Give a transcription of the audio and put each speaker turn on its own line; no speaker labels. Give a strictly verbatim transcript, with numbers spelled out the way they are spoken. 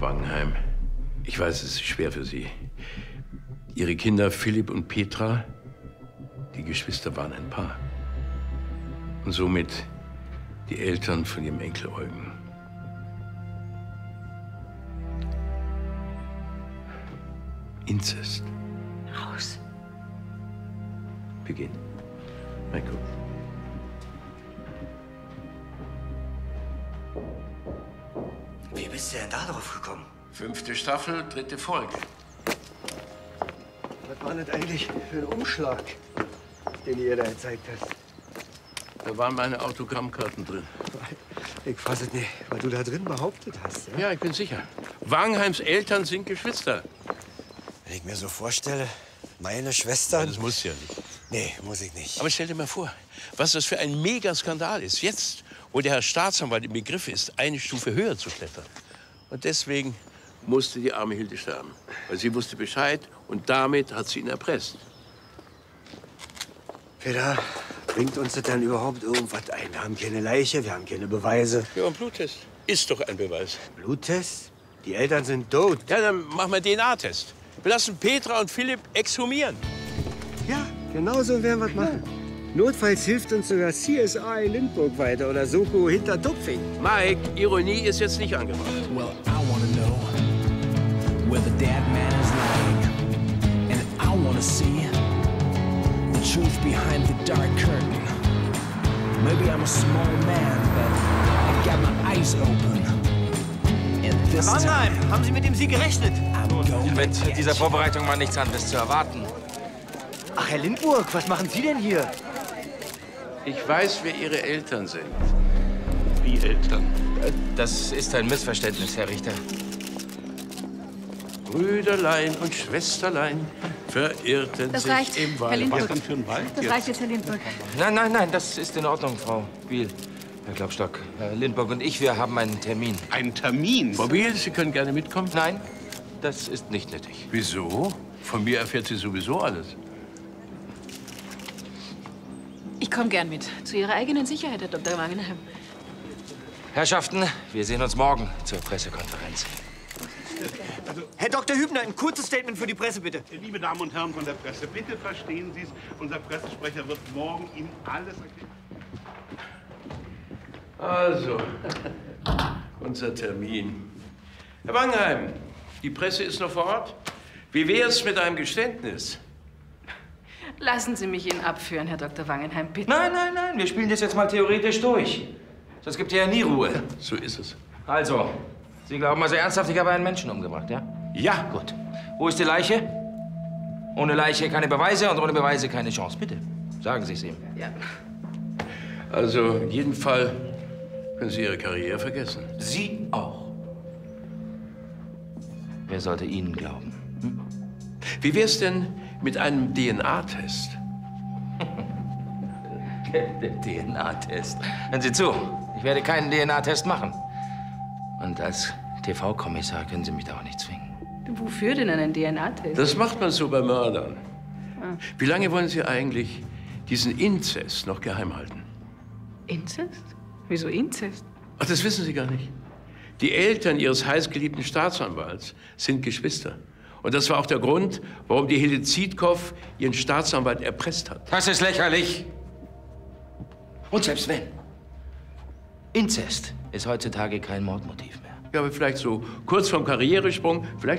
Wangenheim, ich weiß, es ist schwer für Sie. Ihre Kinder Philipp und Petra, die Geschwister waren ein Paar. Und somit die Eltern von ihrem Enkel Eugen. Inzest.
Raus.
Beginn. Michael.
Wie bist du denn da drauf gekommen?
Fünfte Staffel, dritte Folge.
Was war das eigentlich für ein Umschlag, den ihr da gezeigt hast?
Da waren meine Autogrammkarten drin.
Ich fass es nicht, was du da drin behauptet hast. Ja,
Ja, ich bin sicher. Wangenheims Eltern sind Geschwister.
Wenn ich mir so vorstelle, meine Schwestern...
Das muss ja nicht.
Nee, muss ich nicht.
Aber stell dir mal vor, was das für ein Megaskandal ist. Jetzt, wo der Herr Staatsanwalt im Begriff ist, eine Stufe höher zu klettern. Und deswegen musste die arme Hilde sterben. Weil sie wusste Bescheid und damit hat sie ihn erpresst.
Peter, bringt uns das dann überhaupt irgendwas ein? Wir haben keine Leiche, wir haben keine Beweise.
Ja, ein Bluttest ist doch ein Beweis.
Bluttest? Die Eltern sind tot.
Ja, dann machen wir D N A-Test. Wir lassen Petra und Philipp exhumieren.
Ja, genau so werden wir es machen. Notfalls hilft uns sogar C S I Lindburg weiter oder Soko hinter Tupfing.
Mike, Ironie ist jetzt nicht angebracht.
Well, I wanna know where the dead man is lying. And I wanna see the truth behind the dark curtain. Maybe I'm a small man, but I got my eyes open. And this
Herr Wangenheim,
time,
haben Sie mit dem Sieg gerechnet?
I'm going
Mit
to
dieser Vorbereitung war nichts anderes zu erwarten. Ach, Herr Lindburg, was machen Sie denn hier?
Ich weiß, wer Ihre Eltern sind.
Wie Eltern? Das ist ein Missverständnis, Herr Richter.
Brüderlein und Schwesterlein verirrten
Das
sich
reicht,
im
Herr
Wald.
Lindburg.
Was denn für ein Wald
Das
jetzt?
reicht jetzt, Herr Lindburg.
Nein, nein, nein, das ist in Ordnung, Frau Biel. Herr Klopstock, Herr Lindburg und ich, wir haben einen Termin.
Ein Termin?
Frau Biel, Sie können gerne mitkommen.
Nein, das ist nicht nötig.
Wieso? Von mir erfährt sie sowieso alles.
Ich komme gern mit. Zu Ihrer eigenen Sicherheit, Herr Doktor Wangenheim.
Herrschaften, wir sehen uns morgen zur Pressekonferenz. Herr Doktor Hübner, ein kurzes Statement für die Presse, bitte.
Liebe Damen und Herren von der Presse, bitte verstehen Sie es. Unser Pressesprecher wird morgen Ihnen alles erklären.
Also, unser Termin. Herr Wangenheim, die Presse ist noch vor Ort. Wie wär's mit einem Geständnis?
Lassen Sie mich Ihnen abführen, Herr Doktor Wangenheim, bitte.
Nein, nein, nein, wir spielen das jetzt mal theoretisch durch. Sonst gibt hier ja nie Ruhe.
So ist es.
Also, Sie glauben also ernsthaft, ich habe einen Menschen umgebracht, ja?
Ja.
Gut. Wo ist die Leiche? Ohne Leiche keine Beweise und ohne Beweise keine Chance. Bitte, sagen Sie es ihm.
Ja.
Also, in jedem Fall können Sie Ihre Karriere vergessen.
Sie auch. Wer sollte Ihnen glauben? Hm?
Wie wär's denn mit einem D N A-Test?
Der D N A-Test. Hören Sie zu, ich werde keinen D N A-Test machen. Und als T V-Kommissar können Sie mich da auch nicht zwingen.
Wofür denn einen D N A-Test?
Das macht man so bei Mördern. Wie lange wollen Sie eigentlich diesen Inzest noch geheim halten?
Inzest? Wieso Inzest?
Ach, das wissen Sie gar nicht. Die Eltern Ihres heißgeliebten Staatsanwalts sind Geschwister. Und das war auch der Grund, warum die Hilde Zietkow ihren Staatsanwalt erpresst hat.
Das ist lächerlich. Und selbst wenn. Inzest ist heutzutage kein Mordmotiv mehr.
Ja, aber vielleicht so kurz vorm Karrieresprung, vielleicht